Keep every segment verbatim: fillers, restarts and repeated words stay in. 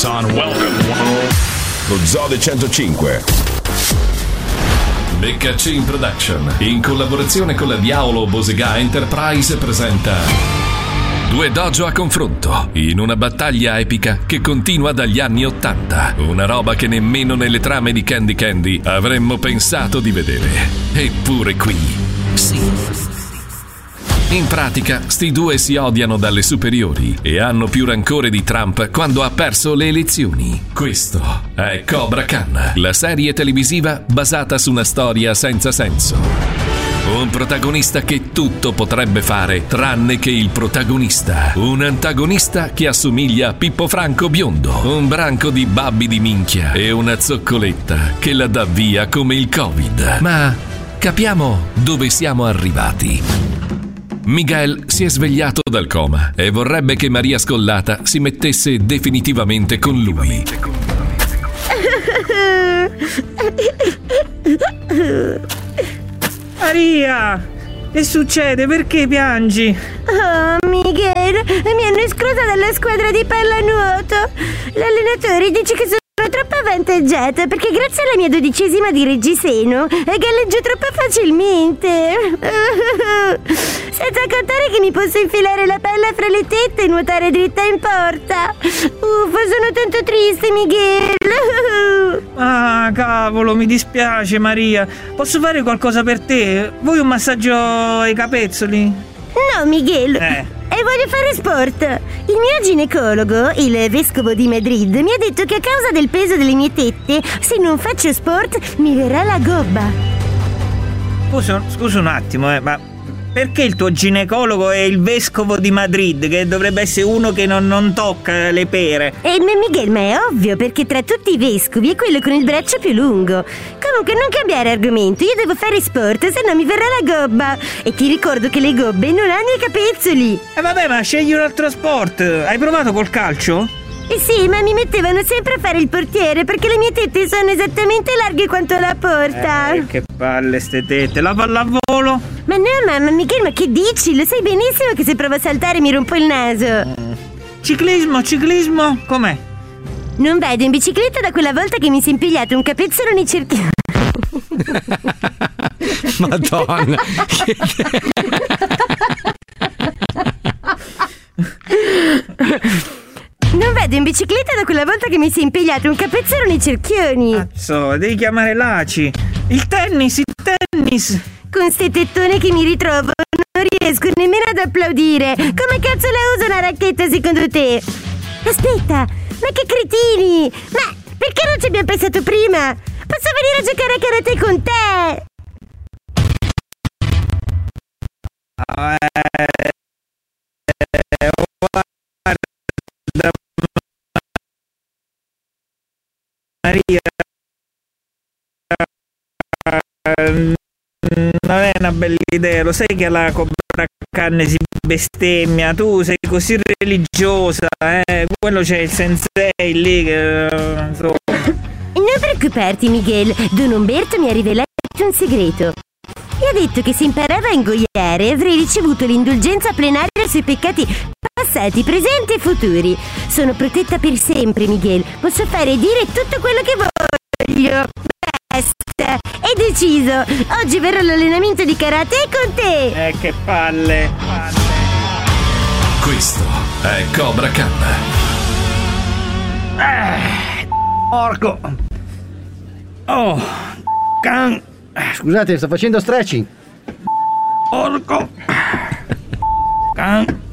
On welcome. Lo Zode centocinque. Beccacin Production, in collaborazione con la Diavolo Bosega Enterprise, presenta Due dojo a confronto, in una battaglia epica che continua dagli anni ottanta. Una roba che nemmeno nelle trame di Candy Candy avremmo pensato di vedere. Eppure qui, sì. In pratica, sti due si odiano dalle superiori e hanno più rancore di Trump quando ha perso le elezioni. Questo è Cobra Khan, la serie televisiva basata su una storia senza senso. Un protagonista che tutto potrebbe fare, tranne che il protagonista. Un antagonista che assomiglia a Pippo Franco biondo. Un branco di babbi di minchia e una zoccoletta che la dà via come il Covid. Ma capiamo dove siamo arrivati. Miguel si è svegliato dal coma e vorrebbe che Maria Scollata si mettesse definitivamente con lui. Maria, che succede? Perché piangi? Oh, Miguel, mi hanno esclusa dalla squadra di pallanuoto. L'allenatore dice che sono troppo avvantaggiata perché grazie alla mia dodicesima di reggiseno galleggio troppo facilmente. Senza contare che mi posso infilare la palla fra le tette e nuotare dritta in porta. Uffa, sono tanto triste, Miguel. Ah, cavolo, mi dispiace, Maria. Posso fare qualcosa per te? Vuoi un massaggio ai capezzoli? No, Miguel. Eh. E voglio fare sport. Il mio ginecologo, il vescovo di Madrid, mi ha detto che a causa del peso delle mie tette, se non faccio sport, mi verrà la gobba. Scusa, scusa un attimo, eh, ma perché il tuo ginecologo è il vescovo di Madrid, che dovrebbe essere uno che non, non tocca le pere? E Miguel, ma è ovvio, perché tra tutti i vescovi è quello con il braccio più lungo. Comunque non cambiare argomento, io devo fare sport, se no mi verrà la gobba. E ti ricordo che le gobbe non hanno i capezzoli. E eh vabbè, ma scegli un altro sport. Hai provato col calcio? Eh sì, ma mi mettevano sempre a fare il portiere perché le mie tette sono esattamente larghe quanto la porta. Eh, che palle ste tette. La pallavolo? Ma no, mamma, Michele, ma che dici? Lo sai benissimo che se provo a saltare mi rompo il naso. Mm. Ciclismo, ciclismo, com'è? Non vado in bicicletta da quella volta che mi si è impigliato un capezzolo nei cerchioni. Madonna. Non vado in bicicletta da quella volta che mi si è impigliato un capezzolo nei cerchioni. Cazzo, devi chiamare l'Aci. Il tennis, il tennis. Con ste tettone che mi ritrovo non riesco nemmeno ad applaudire. Come cazzo la usa una racchetta secondo te? Aspetta, ma che cretini! Ma perché non ci abbiamo pensato prima? Posso venire a giocare a karate con te? Eh, guarda, Maria, non è una bella idea. Lo sai che alla Cobra Khan si bestemmia. Tu sei così religiosa, eh? Quello c'è il sensei lì che... insomma. Non preoccuparti, Miguel. Don Umberto mi ha rivelato un segreto. Mi ha detto che se imparava a ingoiare avrei ricevuto l'indulgenza plenaria sui peccati passati, presenti e futuri. Sono protetta per sempre, Miguel. Posso fare e dire tutto quello che voglio. Basta, è deciso. Oggi verrò all'allenamento di karate con te. Eh, che palle, palle. Questo è Cobra Khan. Eh, porco. Oh, can. Scusate, sto facendo stretching. Porco. Can.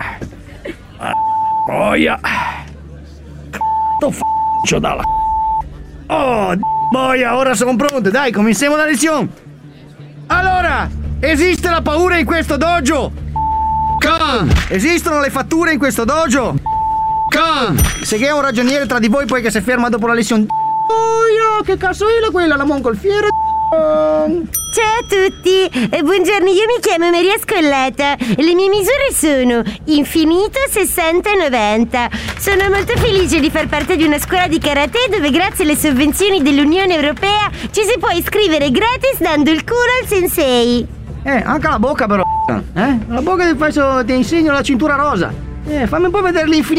Boia. Sto f***o dalla. Oh, boia, ora sono pronto. Dai, cominciamo la lezione. Allora, esiste la paura in questo dojo? Can. Esistono le fatture in questo dojo? Can. Se che è un ragioniere tra di voi poi che si ferma dopo la lezione. Boia, che cazzo è quella, la mongolfiera? Ciao a tutti, e buongiorno, io mi chiamo Maria Scollata. Le mie misure sono infinito, sessanta e novanta. Sono molto felice di far parte di una scuola di karate dove grazie alle sovvenzioni dell'Unione Europea ci si può iscrivere gratis dando il culo al sensei. Eh, anche la bocca però, eh? La bocca ti faccio, ti insegno la cintura rosa. Eh, fammi un po' vedere l'infinito,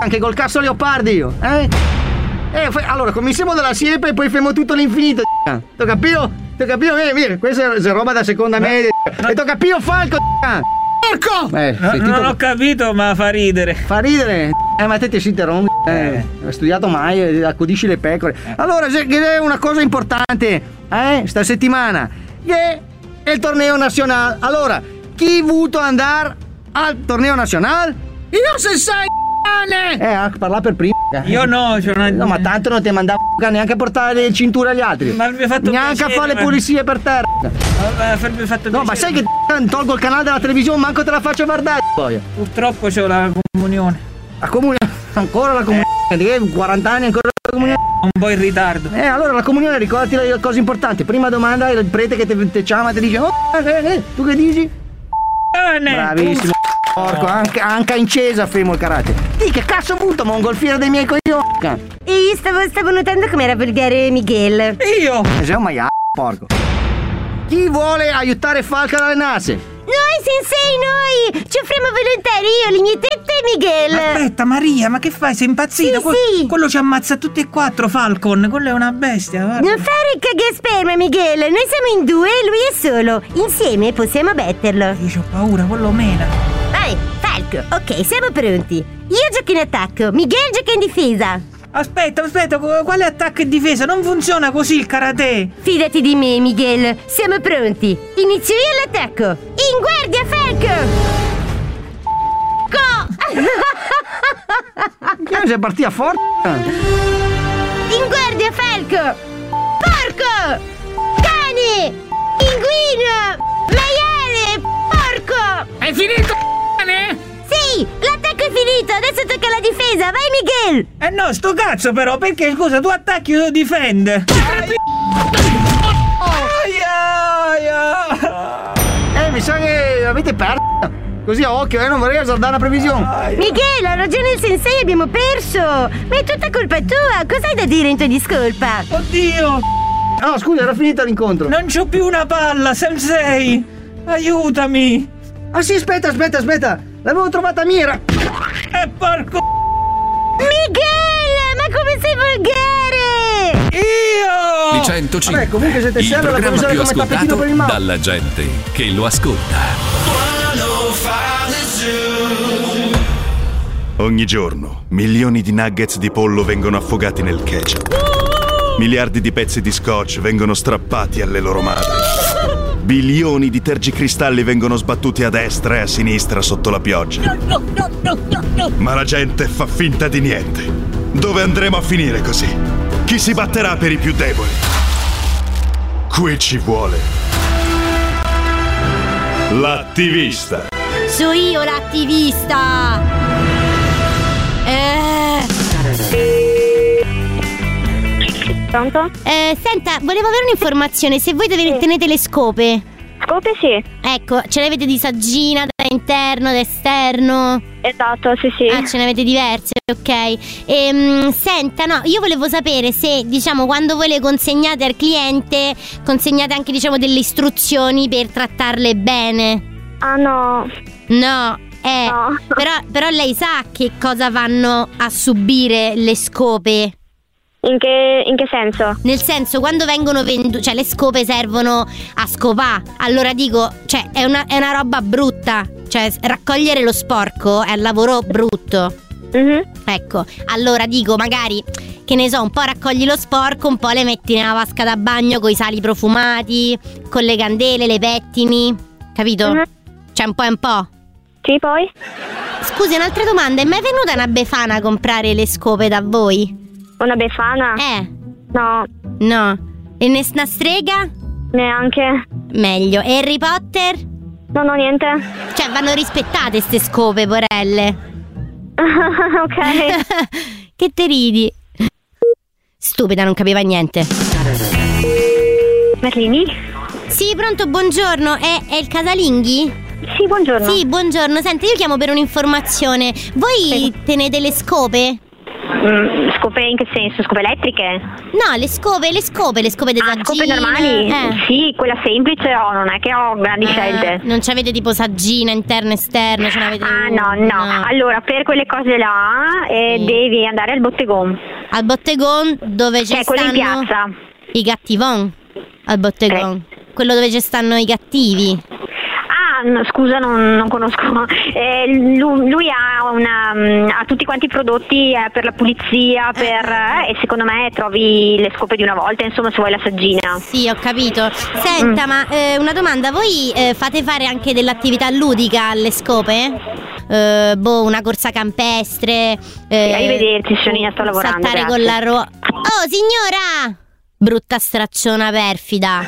anche col cazzo leopardi io, eh? Eh, fa- allora, cominciamo dalla siepe e poi fermo tutto all'infinito. T'ho capito? T'ho capito? Vieni, vieni, questa è roba da seconda media. E t'ho capito, Falco. Porco! Eh, No, non ho capito, ma fa ridere. Fa ridere? Eh, ma te ti si interrompi. Eh, hai studiato mai, eh, accudisci le pecore. Allora, se- che è una cosa importante, eh, sta settimana, che è il torneo nazionale. Allora, chi ha voluto andare al torneo nazionale? Io se sai, eh, a parlare per prima. Io no, cioè non... No, ma tanto non ti mandavo neanche a portare le cinture agli altri. Ma mi ha fatto neanche piacere, a fare le ma- pulizie per terra. Vabbè, avrebbe fatto No, ma sai che tolgo il canale della televisione, manco te la faccio guardare. Poi. Purtroppo c'ho la comunione. La comunione. Ancora la comunione. Che quaranta anni ancora la comunione. Un po' in ritardo. Eh, allora la comunione, ricordati le cose importanti. Prima domanda, il prete che te, te chiama e ti dice: oh, eh, eh, tu che dici? Bene. Bravissimo. Porco, anche, anche in cesa fermo il carattere. Di che cazzo ho avuto mongolfiera dei miei coglioni? E io stavo, stavo notando come era volgare Miguel. Io. Eh, sei un maiale, porco. Chi vuole aiutare Falco ad allenarsi? Noi, sensei, noi! Ci offriamo volontari, io, Lignetetta e Miguel. Aspetta, Maria, ma che fai? Sei impazzita? Sì, Que- sì. Quello ci ammazza tutti e quattro, Falcon. Quello è una bestia, guarda. Non fare il cagasperma, Miguel. Noi siamo in due e lui è solo. Insieme possiamo batterlo. Io ho paura, quello mena. Vai, Falco. Ok, siamo pronti. Io gioco in attacco, Miguel gioca in difesa. Aspetta, aspetta, qu- quale attacco e difesa? Non funziona così il karate. Fidati di me, Miguel. Siamo pronti. Inizio io l'attacco. In guardia, Falco! Co! Che sei partita forte? In guardia, Falco! Porco! Cane! Pinguino! Maiale! Porco! È finito, cane? Sì! L'attacco è finito! Adesso tocca alla difesa! Vai, Miguel! Eh no, sto cazzo però, perché scusa, tu attacchi io difende. Aia, aia. Eh, mi sa che avete perso. Così a occhio, eh, non vorrei azzardare una previsione. Miguel, ha ragione il sensei, abbiamo perso! Ma è tutta colpa tua! Cosa hai da dire in tua discolpa? Oddio, No, scusa, era finito l'incontro. non c'ho più una palla, sensei. Aiutami. Ah sì, aspetta, aspetta, aspetta. L'avevo trovata mira. E porco Miguel, ma come sei volgare! io. Di centocinque, Vabbè, comunque se ti il serve la puoi programma usare più come tappetino ascoltato per il mouse. dalla gente che lo ascolta. Ogni giorno milioni di nuggets di pollo vengono affogati nel ketchup. Miliardi di pezzi di scotch vengono strappati alle loro madri. Bilioni di tergicristalli vengono sbattuti a destra e a sinistra sotto la pioggia. Ma la gente fa finta di niente. Dove andremo a finire così? Chi si batterà per i più deboli? Qui ci vuole l'attivista. So io l'attivista! Eh... Pronto? Eh, senta, volevo avere un'informazione. Se voi deve- Sì. tenete le scope. Scope sì. Ecco, ce le avete di saggina, da interno, da esterno? Esatto, sì sì. Ah, ce ne avete diverse, ok. Ehm, senta, no, io volevo sapere se, diciamo, quando voi le consegnate al cliente, consegnate anche, diciamo, delle istruzioni per trattarle bene. Ah no. No, eh, No. però, però lei sa che cosa vanno a subire le scope? In che, in che senso? Nel senso, quando vengono vendute, cioè le scope servono a scopà. Allora dico, cioè è una, è una roba brutta. Cioè raccogliere lo sporco è un lavoro brutto. Mhm. Ecco, allora dico, magari, che ne so, un po' raccogli lo sporco, un po' le metti nella vasca da bagno con i sali profumati, con le candele, le pettini. Capito? Mhm. Cioè un po' e un po'. Sì, poi? Scusi, un'altra domanda, è mai venuta una befana a comprare le scope da voi? Una befana? Eh, No, no. E ne- una strega? neanche. Meglio. E Harry Potter? Non ho niente. Cioè, vanno rispettate ste scope, porelle. Ok. Che te ridi? Stupida, non capiva niente. Merlini? Sì, pronto, buongiorno. È, è il casalinghi? Sì, buongiorno. Sì, buongiorno. Senta, io chiamo per un'informazione. Voi Sì. tenete le scope? Mm, scope in che senso? Scope elettriche? No, le scope, le scope, le scope della Ah, scope normali? Eh. Sì, quella semplice ho, non è che ho grandi Ah, scelte. non c'avete tipo saggina, interno, esterno, ce n'avete Ah uno? no, no, allora per quelle cose là eh, Sì. devi andare al bottegon, Al bottegon dove ci che è quello in stanno piazza. i cattivon. Al bottegon. Quello dove ci stanno i cattivi. Ah, no, scusa, non, non conosco. Eh, lui, lui ha, una, mm, ha tutti quanti i prodotti eh, per la pulizia, per, eh, e secondo me trovi le scope di una volta, insomma, se vuoi la saggina. Sì, ho capito. Senta, Mm. ma eh, una domanda, voi eh, fate fare anche dell'attività ludica alle scope? Eh, boh, una corsa campestre. Eh, Arrivederci, signorina, sto lavorando, Saltare grazie. con la ruota. Oh, signora! Brutta stracciona perfida.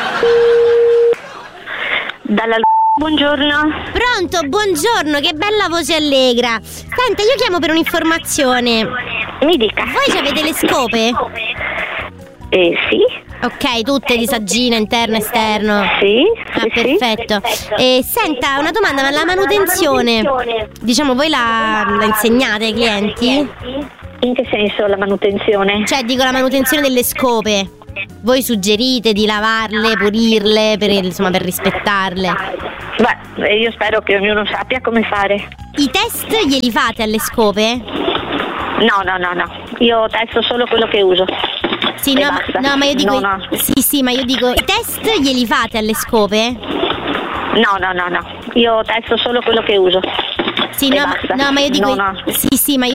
Dalla l- buongiorno. Pronto, buongiorno, che bella voce allegra. Senta, io chiamo per un'informazione. Mi dica. Voi ci avete le scope? Eh, sì, Ok, tutte di saggina, interno, esterno. sì, Ah, sì, sì. perfetto. E senta, una domanda, ma la manutenzione, diciamo, voi la, la insegnate ai clienti? In che senso la manutenzione? Cioè, dico, la manutenzione delle scope. Voi suggerite di lavarle, pulirle, per, insomma, per rispettarle. Beh, io spero che ognuno sappia come fare. I test glieli fate alle scope? No, no, no, no. Io testo solo quello che uso. Sì, E no, basta. no, ma io dico... No, no. Sì, sì, ma io dico, i test glieli fate alle scope? No, no, no, no. Io testo solo quello che uso. Sì, E no, ma, basta. no, ma io dico... No, no. Sì, sì, ma io